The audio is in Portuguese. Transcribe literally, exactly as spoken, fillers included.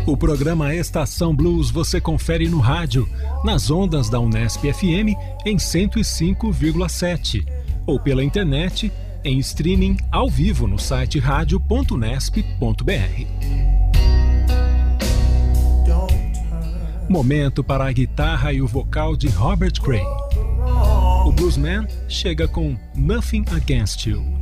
O programa Estação Blues você confere no rádio, nas ondas da Unesp F M em cento e cinco vírgula sete ou pela internet em streaming ao vivo no site rádio ponto unesp ponto b r. Momento para a guitarra e o vocal de Robert Cray. O bluesman chega com Nothing Against You.